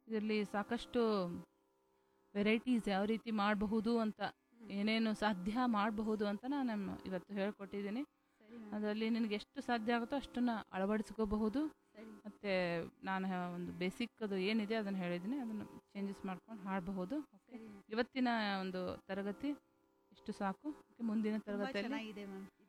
ಇದರಲ್ಲಿ ಸಾಕಷ್ಟು ವೆರೈಟೀಸ್ ಯಾವ ರೀತಿ ಮಾಡಬಹುದು ಅಂತ, ಏನೇನು ಸಾಧ್ಯ ಮಾಡಬಹುದು ಅಂತ ನಾನು ಇವತ್ತು ಹೇಳ್ಕೊಟ್ಟಿದ್ದೀನಿ. ಅದರಲ್ಲಿ ನಿನಗೆ ಎಷ್ಟು ಸಾಧ್ಯ ಆಗುತ್ತೋ ಅಷ್ಟನ್ನು ಅಳವಡಿಸ್ಕೋಬಹುದು. ಮತ್ತು ನಾನು ಒಂದು ಬೇಸಿಕ್ ಅದು ಏನಿದೆ ಅದನ್ನು ಹೇಳಿದ್ದೀನಿ, ಅದನ್ನು ಚೇಂಜಸ್ ಮಾಡ್ಕೊಂಡು ಹಾಡಬಹುದು. ಇವತ್ತಿನ ಒಂದು ತರಗತಿ ಇಷ್ಟು ಸಾಕು. ಮುಂದಿನ ತರಗತಿಯಲ್ಲಿ